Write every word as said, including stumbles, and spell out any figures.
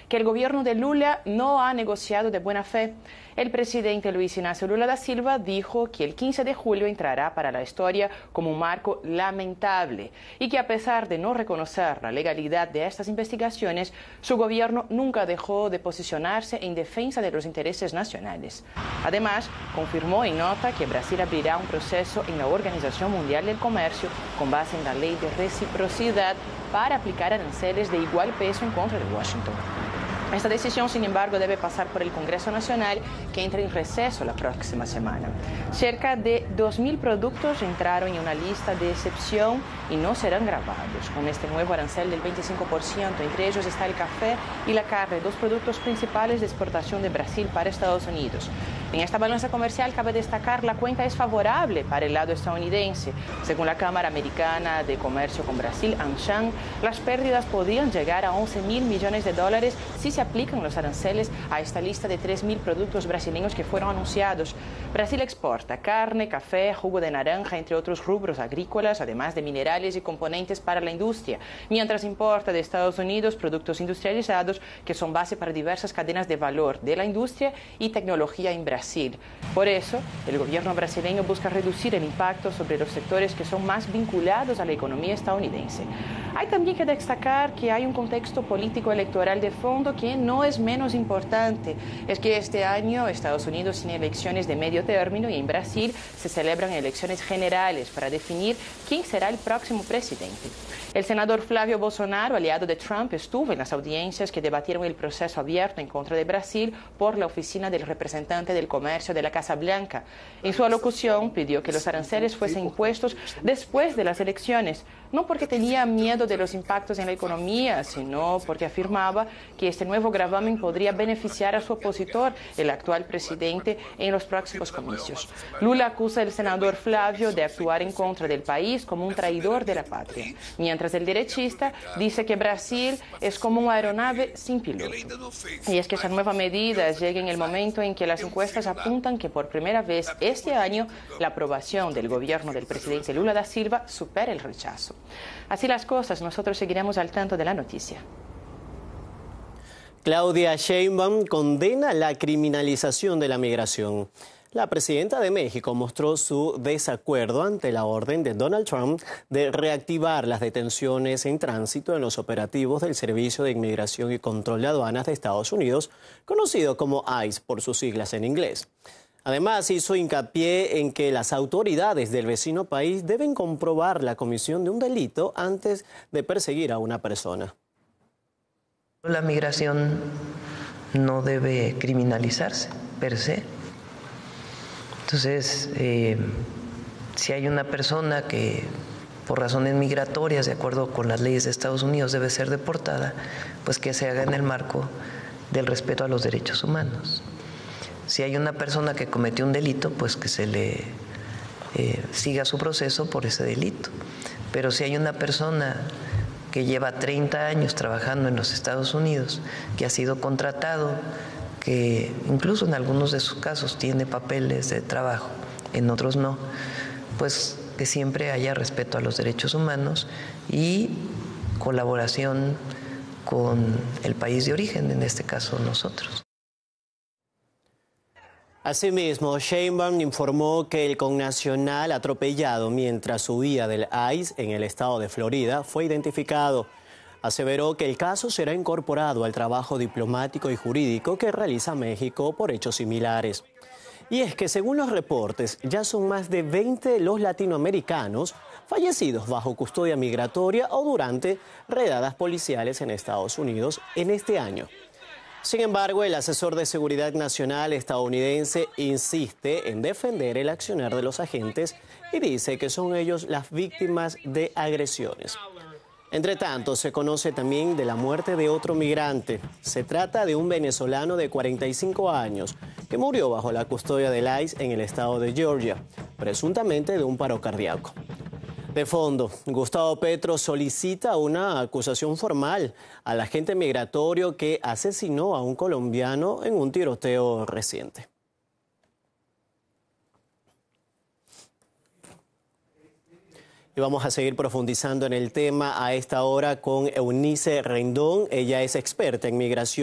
que el gobierno de Lula no ha negociado de buena fe. El presidente Luis Inácio Lula da Silva dijo que el quince de julio entrará para la historia como un marco lamentable y que a pesar de no reconocer la legalidad de estas investigaciones, su gobierno nunca dejó de posicionarse en defensa de los intereses nacionales. Además, confirmó en nota que Brasil abrirá un proceso en la Organización Mundial del Comercio con base en la ley de reciprocidad para aplicar aranceles de igual peso en contra de Washington. Esta decisión, sin embargo, debe pasar por el Congreso Nacional, que entra en receso la próxima semana. Cerca de dos mil productos entraron en una lista de excepción y no serán gravados con este nuevo arancel del veinticinco por ciento. Entre ellos está el café y la carne, dos productos principales de exportación de Brasil para Estados Unidos. En esta balanza comercial cabe destacar la cuenta es favorable para el lado estadounidense. Según la Cámara Americana de Comercio con Brasil, AmCham, las pérdidas podrían llegar a once mil millones de dólares si se aplican los aranceles a esta lista de tres mil productos brasileños que fueron anunciados. Brasil exporta carne, café, jugo de naranja, entre otros rubros agrícolas, además de minerales y componentes para la industria, mientras importa de Estados Unidos productos industrializados que son base para diversas cadenas de valor de la industria y tecnología en Brasil. Brasil. Por eso, el gobierno brasileño busca reducir el impacto sobre los sectores que son más vinculados a la economía estadounidense. Hay también que destacar que hay un contexto político electoral de fondo que no es menos importante. Es que este año Estados Unidos tiene elecciones de medio término y en Brasil se celebran elecciones generales para definir quién será el próximo presidente. El senador Flávio Bolsonaro, aliado de Trump, estuvo en las audiencias que debatieron el proceso abierto en contra de Brasil por la oficina del representante del Comercio de la Casa Blanca. En su alocución pidió que los aranceles fuesen impuestos después de las elecciones, no porque tenía miedo de los impactos en la economía, sino porque afirmaba que este nuevo gravamen podría beneficiar a su opositor, el actual presidente, en los próximos comicios. Lula acusa al senador Flávio de actuar en contra del país como un traidor de la patria, mientras el derechista dice que Brasil es como una aeronave sin piloto. Y es que esa nueva medida llega en el momento en que las encuestas apuntan que por primera vez este año la aprobación del gobierno del presidente Lula da Silva supera el rechazo. Así las cosas, nosotros seguiremos al tanto de la noticia. Claudia Sheinbaum condena la criminalización de la migración. La presidenta de México mostró su desacuerdo ante la orden de Donald Trump de reactivar las detenciones en tránsito en los operativos del Servicio de Inmigración y Control de Aduanas de Estados Unidos, conocido como ICE por sus siglas en inglés. Además, hizo hincapié en que las autoridades del vecino país deben comprobar la comisión de un delito antes de perseguir a una persona. La migración no debe criminalizarse per se. Entonces, eh, si hay una persona que por razones migratorias, de acuerdo con las leyes de Estados Unidos, debe ser deportada, pues que se haga en el marco del respeto a los derechos humanos. Si hay una persona que cometió un delito, pues que se le eh, siga su proceso por ese delito. Pero si hay una persona que lleva treinta años trabajando en los Estados Unidos, que ha sido contratado, que incluso en algunos de sus casos tiene papeles de trabajo, en otros no, pues que siempre haya respeto a los derechos humanos y colaboración con el país de origen, en este caso nosotros. Asimismo, Sheinbaum informó que el connacional atropellado mientras huía del ICE en el estado de Florida fue identificado. Aseveró que el caso será incorporado al trabajo diplomático y jurídico que realiza México por hechos similares. Y es que, según los reportes, ya son más de veinte los latinoamericanos fallecidos bajo custodia migratoria o durante redadas policiales en Estados Unidos en este año. Sin embargo, el asesor de Seguridad Nacional estadounidense insiste en defender el accionar de los agentes y dice que son ellos las víctimas de agresiones. Entre tanto, se conoce también de la muerte de otro migrante. Se trata de un venezolano de cuarenta y cinco años que murió bajo la custodia del ICE en el estado de Georgia, presuntamente de un paro cardíaco. De fondo, Gustavo Petro solicita una acusación formal al agente migratorio que asesinó a un colombiano en un tiroteo reciente. Y vamos a seguir profundizando en el tema a esta hora con Eunice Rendón. Ella es experta en migración.